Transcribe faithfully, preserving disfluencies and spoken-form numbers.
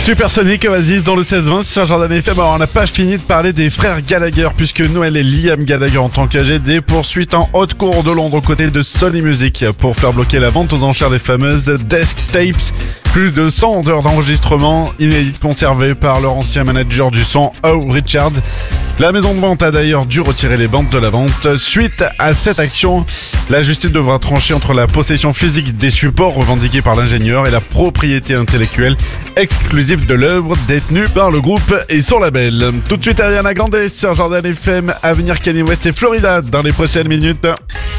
Supersonic, Oasis dans le seize vingt sur Jordan F M. Alors on n'a pas fini de parler des frères Gallagher puisque Noel et Liam Gallagher en tant qu'A G des poursuites en haute cour de Londres aux côtés de Sony Music pour faire bloquer la vente aux enchères des fameuses Desk Tapes. Plus de cent heures d'enregistrement inédites conservées par leur ancien manager du son, O. Richard. La maison de vente a d'ailleurs dû retirer les bandes de la vente. Suite à cette action, la justice devra trancher entre la possession physique des supports revendiqués par l'ingénieur et la propriété intellectuelle exclusive de l'œuvre détenue par le groupe et son label. Tout de suite Ariana Grande sur Jordan F M, à venir Kanye West et Florida dans les prochaines minutes.